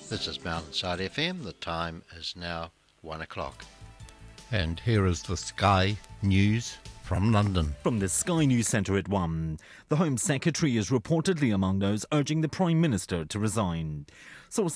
This is Mountainside FM. The time is now 1 o'clock. And here is the Sky News from London. From the Sky News Centre at 1, the Home Secretary is reportedly among those urging the Prime Minister to resign. Sources